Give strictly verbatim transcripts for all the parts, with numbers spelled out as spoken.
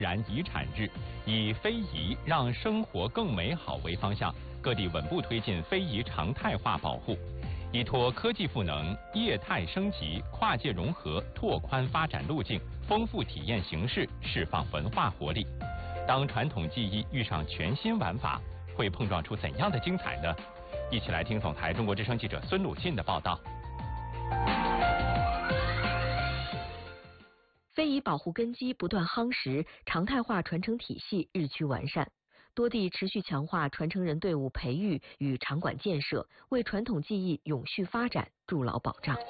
然遗产日，以非遗让生活更美好为方向，各地稳步推进非遗常态化保护，依托科技赋能、业态升级、跨界融合，拓宽发展路径，丰富体验形式，释放文化活力。当传统技艺遇上全新玩法，会碰撞出怎样的精彩呢？一起来听总台中国之声记者孙鲁信的报道。 非遗保护根基不断夯实，常态化传承体系日趋完善。多地持续强化传承人队伍培育与场馆建设，为传统技艺永续发展筑牢保障。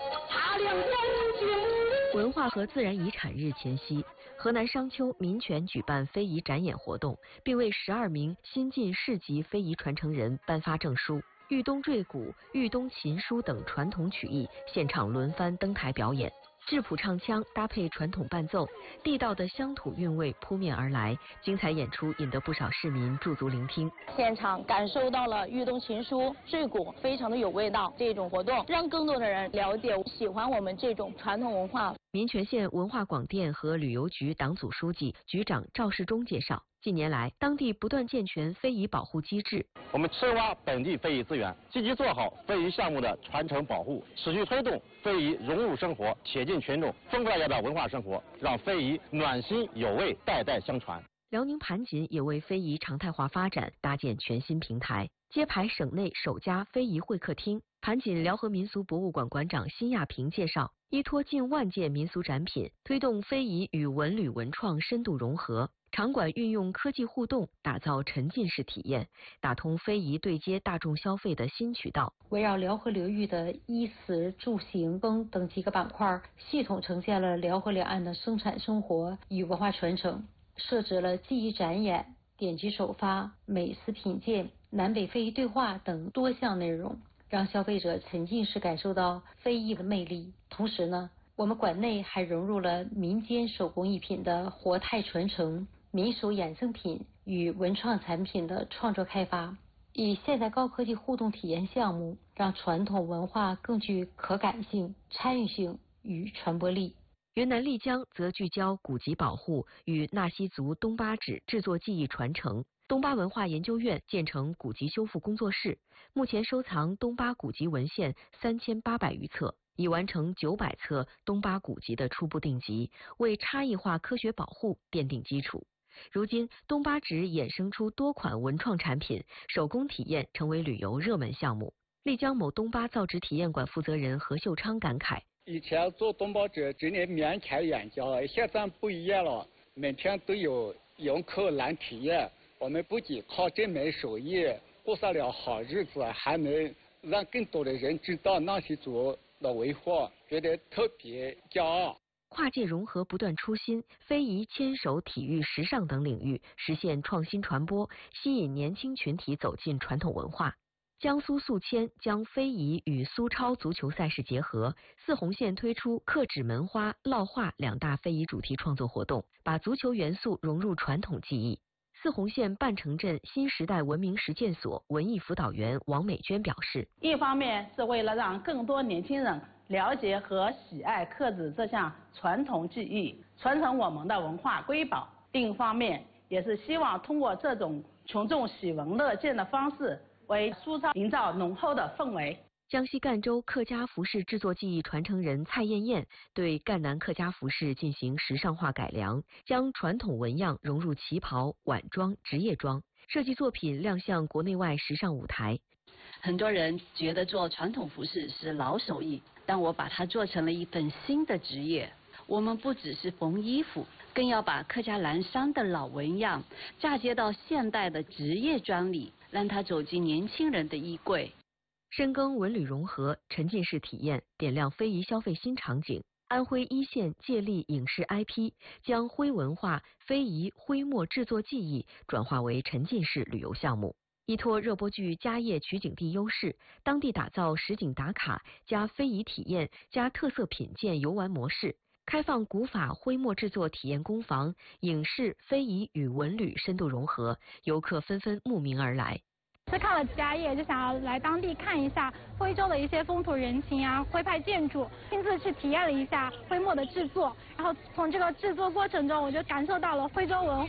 文化和自然遗产日前夕，河南商丘民权举办非遗展演活动，并为十二名新晋市级非遗传承人颁发证书。豫东坠鼓、豫东琴书等传统曲艺现场轮番登台表演。质朴唱腔搭配传统伴奏，地道的乡土韵味扑面而来，精彩演出引得不少市民驻足聆听。 现场感受到了豫东琴书、坠鼓，非常的有味道。这种活动让更多的人了解、喜欢我们这种传统文化。 民权县文化广电和旅游局党组书记、局长赵世忠介绍，近年来，当地不断健全非遗保护机制。 我们深挖本地非遗资源，积极做好非遗项目的传承保护，持续推动非遗融入生活，贴近群众，丰富大家的文化生活，让非遗暖心有味，代代相传。 辽宁盘锦也为非遗常态化发展搭建全新平台，揭牌省内首家非遗会客厅。盘锦辽河民俗博物馆馆长辛亚平介绍，依托近万件民俗展品，推动非遗与文旅文创深度融合。场馆运用科技互动，打造沉浸式体验，打通非遗对接大众消费的新渠道。 围绕辽河流域的衣食住行风等几个板块，系统呈现了辽河两岸的生产生活与文化传承，设置了技艺展演、典籍首发、美食品鉴、南北非遗对话等多项内容，让消费者沉浸式感受到非遗的魅力。同时呢，我们馆内还融入了民间手工艺品的活态传承、民俗衍生品与文创产品的创作开发，以现代高科技互动体验项目，让传统文化更具可感性、参与性与传播力。 云南丽江则聚焦古籍保护与纳西族东巴纸制作技艺传承。东巴文化研究院建成古籍修复工作室，目前收藏东巴古籍文献三千八百余册，已完成九百册东巴古籍的初步定级，为差异化科学保护奠定基础。如今，东巴纸衍生出多款文创产品，手工体验成为旅游热门项目。丽江某东巴造纸体验馆负责人何秀昌感慨： 以前做东巴纸只能面开眼教，现在不一样了，每天都有游客来体验。我们不仅靠这门手艺过上了好日子，还能让更多的人知道纳西族的文化，觉得特别骄傲。 跨界融合不断出新，非遗、牵手、体育、时尚等领域实现创新传播，吸引年轻群体走进传统文化。江苏宿迁将非遗与苏超足球赛事结合，泗洪县推出刻纸门花、烙画两大非遗主题创作活动，把足球元素融入传统技艺。泗洪县半城镇新时代文明实践所文艺辅导员王美娟表示， 一方面是为了让更多年轻人了解和喜爱刻纸这项传统技艺，传承我们的文化瑰宝；另一方面也是希望通过这种群众喜闻乐见的方式，为苏超营造浓厚的氛围。 江西赣州客家服饰制作技艺传承人蔡艳艳对赣南客家服饰进行时尚化改良，将传统纹样融入旗袍、晚装、职业装，设计作品亮相国内外时尚舞台。 很多人觉得做传统服饰是老手艺，但我把它做成了一份新的职业。我们不只是缝衣服，更要把客家蓝衫的老纹样嫁接到现代的职业装里，让它走进年轻人的衣柜。 深耕文旅融合，沉浸式体验，点亮非遗消费新场景。安徽一线借力影视 I P 将徽文化、非遗、徽墨制作技艺转化为沉浸式旅游项目，依托热播剧家业取景地优势，当地打造实景打卡加非遗体验加特色品鉴游玩模式，开放古法徽墨制作体验工坊，影视、非遗与文旅深度融合，游客纷纷慕名而来。 是看了家业，就想要来当地看一下徽州的一些风土人情啊，徽派建筑，亲自去体验了一下徽墨的制作，然后从这个制作过程中，我就感受到了徽州文